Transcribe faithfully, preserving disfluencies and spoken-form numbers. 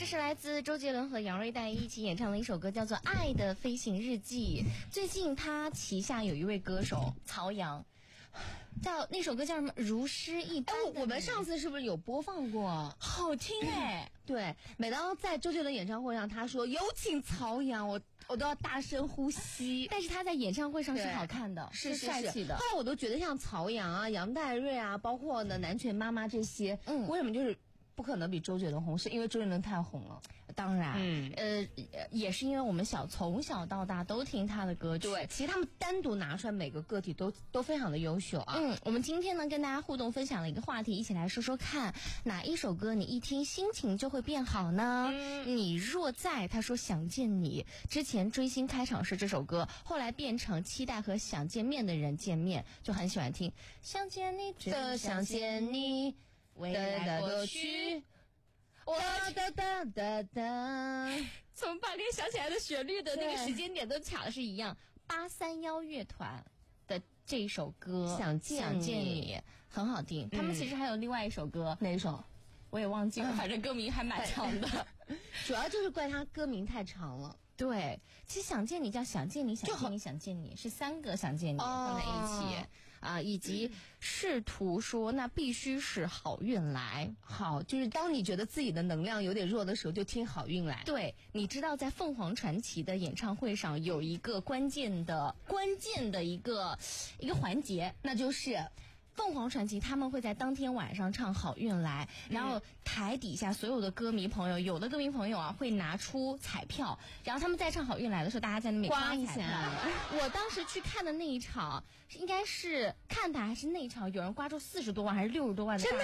这是来自周杰伦和杨瑞代一起演唱的一首歌，叫做《爱的飞行日记》。最近他旗下有一位歌手曹阳，叫那首歌叫什么？如诗一般。 哎，我们上次是不是有播放过？ 好听哎！ 对，每当在周杰伦演唱会上，他说有请曹阳，我我都要大深呼吸。 但是他在演唱会上是好看的， 是是帅气的。 后来我都觉得像曹阳啊、杨代瑞啊，包括呢南拳妈妈这些， 嗯， 为什么就是不可能比周杰伦红？是因为周杰伦太红了。 当然， 嗯， 呃，也是因为我们小从小到大都听他的歌曲。 对，其实他们单独拿出来每个个体都都非常的优秀啊。 嗯，我们今天呢跟大家互动分享了一个话题，一起来说说看哪一首歌你一听心情就会变好呢？嗯，你若在，他说想见你，之前追星开场是这首歌，后来变成期待和想见面的人见面，就很喜欢听想见你的想见你，未来过去。 哒哒哒哒哒， 从把联想起来的旋律的那个时间点都卡的是一样。八三幺乐团的这首歌《 想见想见你》很好听。他们其实还有另外一首歌， 哪一首？ 我也忘记了，反正歌名还蛮长的。 主要就是怪它歌名太长了。 对，其实想见你叫想见你，想见你，想见你是三个想见你放在一起啊，以及试图说那必须是好运来。 好，就是当你觉得自己的能量有点弱的时候，就听好运来。 对，你知道在凤凰传奇的演唱会上有一个关键的关键的一个一个环节，那就是凤凰传奇他们会在当天晚上唱好运来，然后台底下所有的歌迷朋友，有的歌迷朋友啊会拿出彩票，然后他们在唱好运来的时候，大家在那边刮一下。 我当时去看的那一场，应该是看台还是内场，有人刮出四十多万还是六十多万的大